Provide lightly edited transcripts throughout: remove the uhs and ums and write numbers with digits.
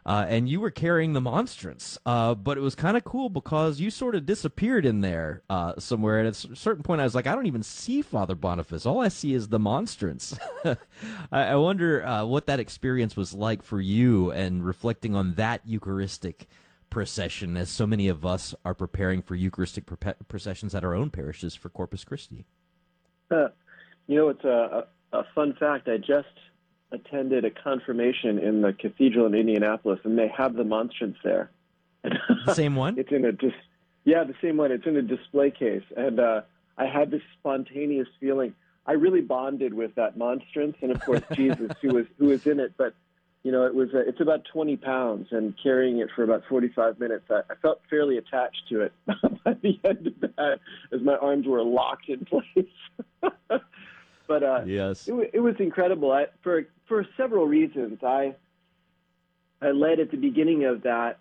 and you were carrying the monstrance. But it was kind of cool because you sort of disappeared in there somewhere. And at a certain point, I was like, I don't even see Father Boniface. All I see is the monstrance. I wonder what that experience was like for you and reflecting on that Eucharistic procession as so many of us are preparing for Eucharistic processions at our own parishes for Corpus Christi. Uh, it's a fun fact. I just attended a confirmation in the cathedral in Indianapolis, and they have the monstrance there. The same one? It's in a yeah, the same one. It's in a display case, and I had this spontaneous feeling. I really bonded with that monstrance, and of course Jesus, who was in it. But it's about 20 pounds, and carrying it for about 45 minutes, I felt fairly attached to it by the end of that, as my arms were locked in place. But yes, it was incredible. For several reasons, I led at the beginning of that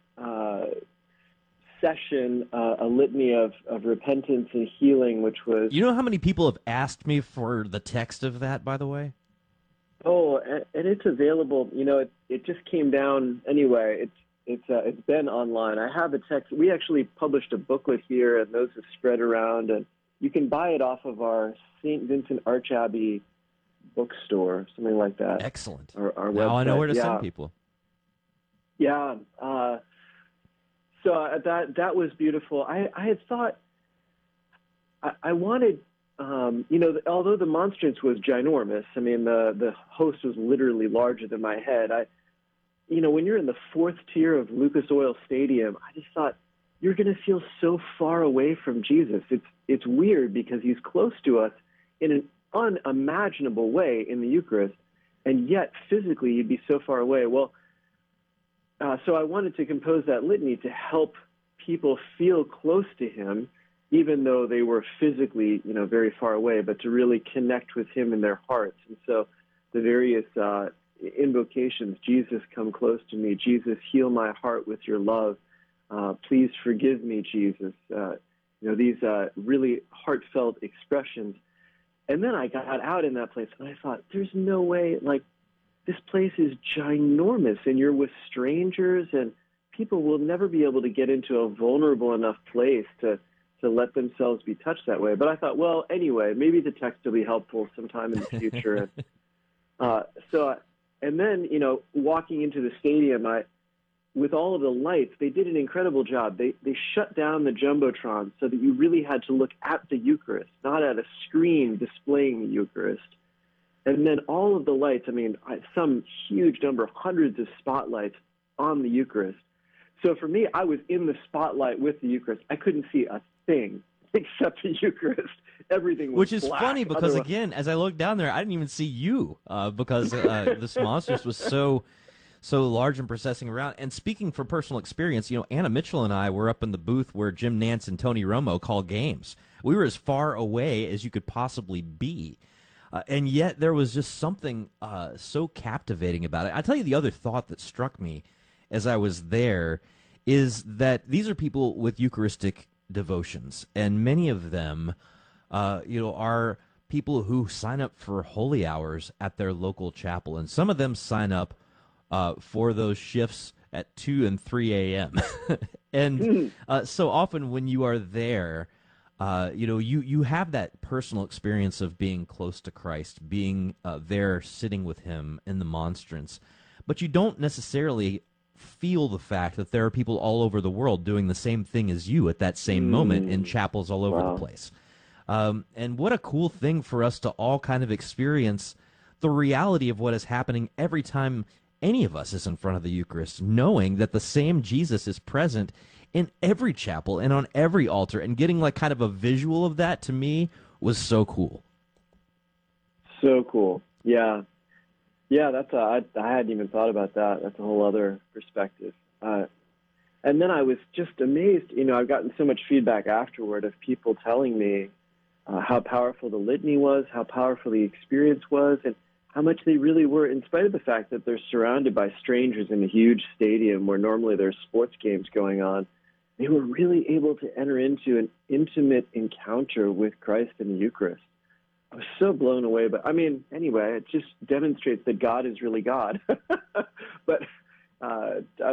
session a litany of repentance and healing, which was. You know how many people have asked me for the text of that, by the way? Oh, and it's available. It just came down anyway. It's been online. I have a text. We actually published a booklet here, and those have spread around, and you can buy it off of our St. Vincent Archabbey bookstore, something like that. Excellent. Our website. Now I know where to send people. Yeah. So that was beautiful. I had thought I wanted. Although the monstrance was ginormous, I mean, the host was literally larger than my head. When you're in the fourth tier of Lucas Oil Stadium, I just thought you're going to feel so far away from Jesus. It's weird because he's close to us in an unimaginable way in the Eucharist, and yet physically you'd be so far away. Well, so I wanted to compose that litany to help people feel close to him, even though they were physically, very far away, but to really connect with him in their hearts. And so the various invocations, Jesus, come close to me. Jesus, heal my heart with your love. Please forgive me, Jesus. These really heartfelt expressions. And then I got out in that place, and I thought, there's no way, this place is ginormous, and you're with strangers, and people will never be able to get into a vulnerable enough place to let themselves be touched that way. But I thought, well, anyway, maybe the text will be helpful sometime in the future. And then, walking into the stadium, with all of the lights, they did an incredible job. They shut down the Jumbotron so that you really had to look at the Eucharist, not at a screen displaying the Eucharist. And then all of the lights, some huge number, hundreds of spotlights on the Eucharist. So for me, I was in the spotlight with the Eucharist. I couldn't see a thing except the Eucharist. Everything was Which is black. funny because, again, as I looked down there, I didn't even see you because this monstrance was so large and processing around. And speaking from personal experience, Anna Mitchell and I were up in the booth where Jim Nantz and Tony Romo call games. We were as far away as you could possibly be. And yet there was just something so captivating about it. I'll tell you the other thought that struck me as I was there is that these are people with Eucharistic devotions, and many of them, are people who sign up for holy hours at their local chapel, and some of them sign up for those shifts at 2 and 3 a.m. And so often when you are there, you have that personal experience of being close to Christ, being there sitting with him in the monstrance, but you don't necessarily feel the fact that there are people all over the world doing the same thing as you at that same moment in chapels all over the place. And what a cool thing for us to all kind of experience the reality of what is happening every time any of us is in front of the Eucharist, knowing that the same Jesus is present in every chapel and on every altar, and getting kind of a visual of that, to me, was so cool. So cool. Yeah. Yeah, I hadn't even thought about that. That's a whole other perspective. And then I was just amazed. I've gotten so much feedback afterward of people telling me how powerful the litany was, how powerful the experience was, and how much they really were, in spite of the fact that they're surrounded by strangers in a huge stadium where normally there's sports games going on. They were really able to enter into an intimate encounter with Christ in the Eucharist. I was so blown away. But, anyway, it just demonstrates that God is really God. But